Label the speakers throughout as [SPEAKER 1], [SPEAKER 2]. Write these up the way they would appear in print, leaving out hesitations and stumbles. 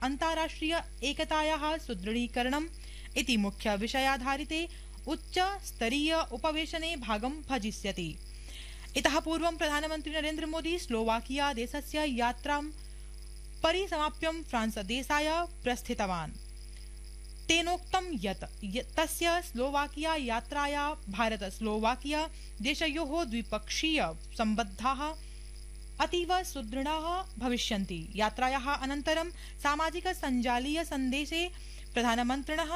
[SPEAKER 1] अन्ताराष्ट्रिय एकतायाः सुदृढीकरणम् इति मुख्य विषयाधारिते उच्च स्तरीय उपवेशने भागं भजिष्यति। इतः पूर्वं प्रधानमन्त्री नरेन्द्र मोदी स्लोवाकिया देशस्य यात्रां परिसमाप्य फ्रांस देशाय प्रस्थितवान्। तेनोक्तं यत् तस्य स्लोवाकिया यात्राया भारत स्लोवाकिया देशयोः द्विपक्षीय सम्बन्धाः अतीव सुदृढाः भविष्यन्ति। यात्रायाः अनन्तरं सामाजिक सञ्जालीय सन्देशे प्रधानमन्त्रिणः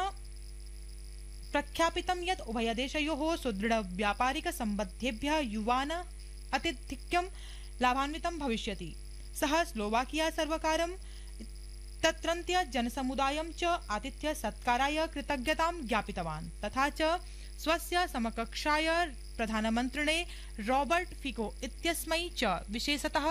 [SPEAKER 1] प्रख्यापितं यत् उभयदेशयोः सुदृढ व्यापारिक सम्बद्धेभ्यः युवान् अत्यधिकं लाभान्वितं भविष्यति। सः स्लोवाकिया सर्वकारं तत्रत्य जनसमुदायं च आतिथ्य सत्काराय कृतज्ञतां ज्ञापितवान्। तथा च स्वस्य समकक्षाय प्रधानमन्त्रिणे रॉबर्ट फिको इत्यस्मै च विशेषतः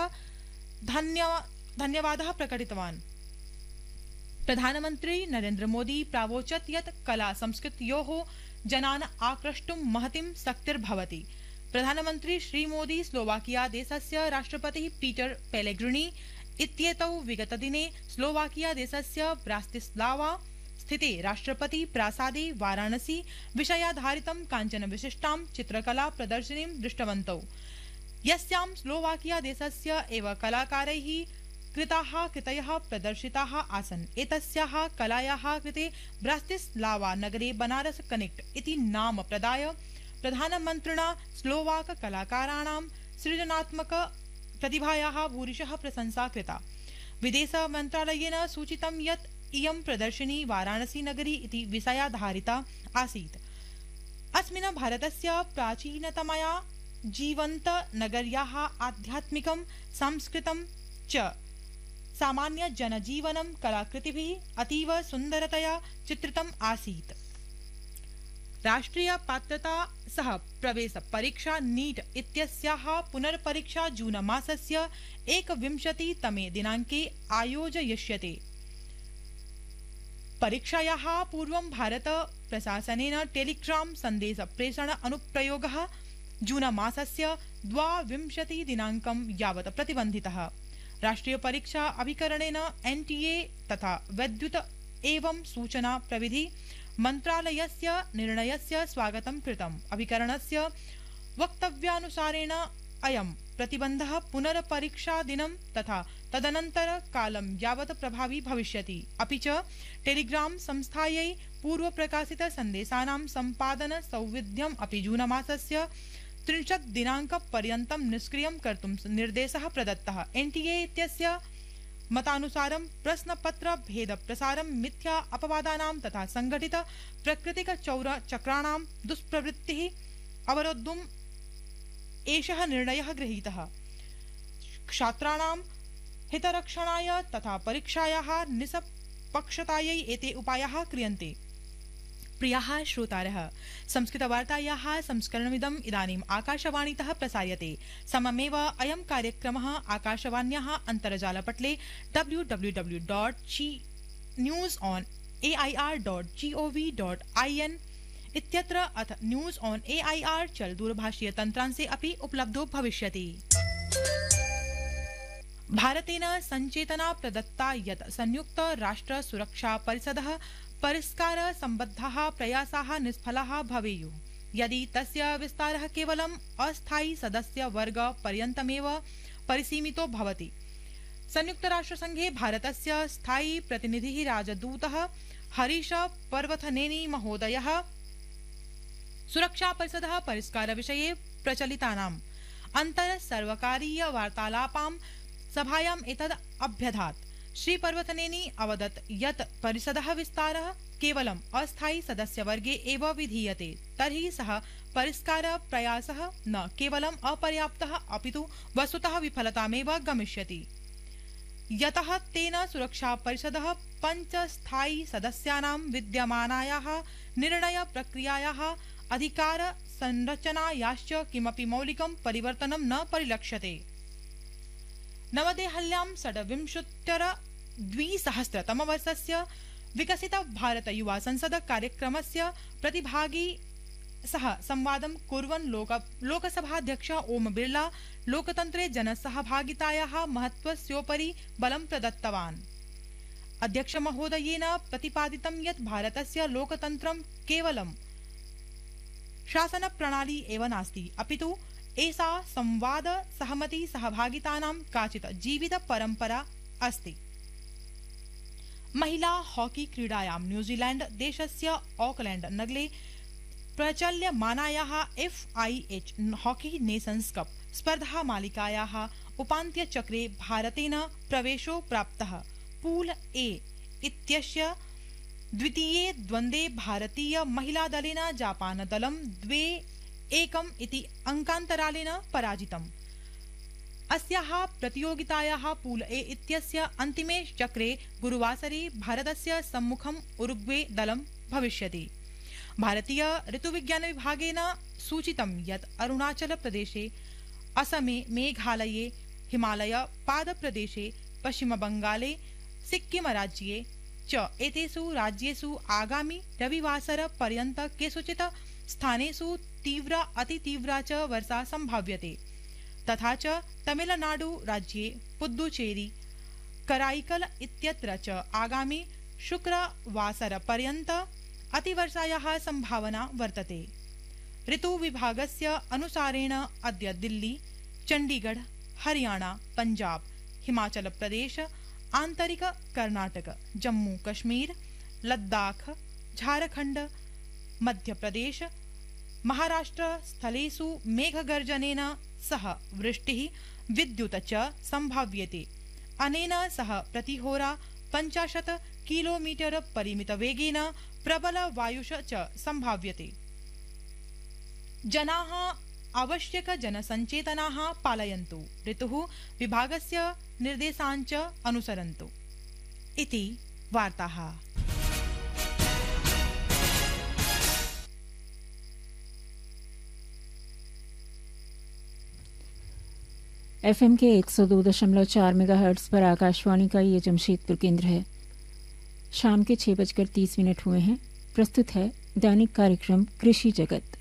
[SPEAKER 1] धन्यवादः प्रकटितवान्। प्रधानमन्त्री नरेन्द्र मोदी प्रावोचत् यत् कला संस्कृत्योः जनान् आक्रष्टुं महतीं शक्तिर्भवति। प्रधानमन्त्री श्रीमोदी स्लोवाकिया देशस्य राष्ट्रपतिः पीटर पेलेग्रिनी इत्येतौ विगतदिने स्लोवाकिया देशस्य ब्रातिस्लावा स्थिते राष्ट्रपति प्रासादे वाराणसी विषयाधारितं काञ्चन विशिष्टां चित्रकला प्रदर्शनीं दृष्टवन्तौ, यस्यां स्लोवाकिया देशस्य एव कलाकारैः कृतयः प्रदर्शिताः आसन्। एतस्याः कलायाः कृते ब्रातिस्लावा नगरे बनारस कनेक्ट इति नाम प्रदाय प्रधानमन्त्रिणा स्लोवाक कलाकाराणां सृजनात्मक प्रतिभायाः भूरिशः प्रशंसा कृता। विदेश मन्त्रालयेन सूचितं यत् इयं प्रदर्शनी वाराणसी नगरी इति विषयाधारिता आसीत्। अस्मिन् भारतस्य प्राचीनतमया जीवन्त नगर्याः आध्यात्मिकं सांस्कृतं च सामान्य जनजीवनं कलाकृतिभिः अतीव सुन्दरतया चित्रितम् आसीत्। राष्ट्रिय पात्रता सह प्रवेश परीक्षा नीट इत्यस्याः पुनर्परीक्षा जून मासस्य 21तमे दिनाङ्के आयोजयिष्यते। परीक्षायाः पूर्वं भारत प्रशासनेन टेलीग्राम सन्देश प्रेषण अनुप्रयोगः जून मासस्य 22 दिनाङ्कं यावत् प्रतिबन्धितः। राष्ट्रिय परीक्षा अभिकरणेन एनटीए तथा वैद्युत एवं सूचना प्रविधि मन्त्रालयस्य निर्णयस्य स्वागतं कृतम्। अभिकरणस्य वक्तव्यानुसारेण अयं प्रतिबन्धः पुनर्परीक्षा दिनं तथा तदनन्तर कालं यावत् प्रभावी भविष्यति। अपि च टेलीग्राम संस्थायै पूर्व प्रकाशित सन्देशानां सम्पादन सौविध्यम् अपि जून मासस्य 30 दिनाङ्कपर्यन्तं निष्क्रियं कर्तुं निर्देशः प्रदत्तः। एनटीए इत्यस्य मतानुसारं प्रश्नपत्र भेद प्रसारं मिथ्या अपवादानां तथा संगठित प्राकृतिक चक्राणां दुष्प्रवृत्तिः अवरोद्धुम् एषः निर्णयः गृहीतः। छात्राणां हितरक्षणाय तथा परीक्षायाः निष्पक्षतायै एते उपायाः क्रियन्ते। प्रियाः श्रोतारः, संस्कृतवार्तायाः संस्करणमिदम् इदानीम् आकाशवाणीतः प्रसार्यते। सममेव अयं कार्यक्रमः आकाशवाण्याः अन्तर्जालपटले www.newsonair.gov.in इत्यत्र अथ न्यूज ऑन एआईआर चल दूरभाषीय तन्त्रांशे अपि उपलब्धो भविष्यति। भारतेन संचेतना प्रदत्ता यत् संयुक्त राष्ट्र सुरक्षा परिषदः परिष्कार सम्बद्धाः प्रयासाः निष्फलाः भवेयुः यदि तस्य विस्तारः केवलम् अस्थायी सदस्य वर्ग पर्यन्तमेव परिसीमितो भवति। संयुक्त राष्ट्र संघे भारतस्य स्थायी प्रतिनिधिः राजदूतः हरीश पर्वथनेनी महोदयः सुरक्षा परिषदः परिष्कार विषये प्रचलितानाम् अन्तर सर्वकारीय वार्तालापां सभायाम् एतद् अभ्यधात्। श्री पर्वतनेनी अवदत् यत् परिषदः विस्तारः केवलम् अस्थायी सदस्यवर्गे एव विधीयते तर्हि सः परिष्कार प्रयासः न केवलम् अपर्याप्तः अपितु वस्तुतः विफलतामेव गमिष्यति। यतः तेन सुरक्षा परिषदः 5 स्थायी सदस्यानां विद्यमानायाः निर्णय प्रक्रियायाः अधिकार संरचनायाश्च किमपि मौलिकं परिवर्तनं न परिलक्ष्यते। नवदेहल्यां 2020 विकसित भारत युवा संसद कार्यक्रमस्य प्रतिभागी सह संवादं कुर्वन् लोकसभाध्यक्ष ओम बिर्ला लोकतन्त्रे जनसहभागितायाः महत्त्वस्योपरि बलं प्रदत्तवान्। अध्यक्ष महोदयेन प्रतिपादितं यत् भारतस्य लोकतन्त्रं केवलं शासन प्रणाली एव नास्ति, अपितु एषा संवाद सहमति सहभागितानां काचित् जीवित परम्परा अस्ति। महिला हॉकी क्रीडायां न्यूजीलैंड देशस्य ऑकलैंड नगरे प्रचल्यमानायाः FIH हॉकी नेशन्स कप स्पर्धा मालिकायाः उपान्त्यचक्रे भारतेन प्रवेशो प्राप्तः। पूल ए इत्यस्य द्वितीये द्वन्द्वे भारतीय महिला दलेन जापान दलं 2-1 इति अंकान्तरालेन पराजितम्। अस्याः प्रतियोगितायाः पूल ए इत्यस्य अन्तिमे चक्रे गुरुवासरे भारतस्य सम्मुखम् उरुग्वे दलं भविष्यति। भारतीय ऋतुविज्ञान विभागेन सूचितं यत् अरुणाचल प्रदेशे, असमे, मेघालये, हिमालय पादप्रदेशे, पश्चिम बंगाले, सिक्किम राज्ये च एतेषु राज्येषु आगामि रविवासर पर्यन्त केषुचित् स्थानेषु तीव्रा अतितीव्रा च वर्षा संभाव्यते। तथा च तमिलनाडु राज्ये पुद्दुचेरी, कराईकल इत्यत्र च आगामि शुक्रवासर पर्यन्त अतिवर्षायाः संभावना वर्तते। ऋतु विभागस्य अनुसारेण अद्य दिल्ली, चंडीगढ़, हरियाणा, पंजाब, हिमाचल प्रदेश, आंतरिक कर्नाटक, जम्मू कश्मीर, लद्दाख, झारखंड, मध्य प्रदेश, महाराष्ट्र स्थलेषु मेघगर्जनेन सह वृष्टिः विद्युत च संभाव्यते। अनेन सह प्रतिहोरा 50 किलोमीटर परिमित वेगेन प्रबल वायुष च संभाव्यते। जनाः आवश्यक जनसंचेतनाः पालयन्तु, ऋतुः विभागस्य निर्देशान् च अनुसरन्तु। इति वार्ताः।
[SPEAKER 2] FM के 102.4 मेगाहर्ट्ज पर आकाशवाणी का ये जमशेदपुर केंद्र है। शाम के 6:30 हुए हैं। प्रस्तुत है दैनिक कार्यक्रम कृषि जगत।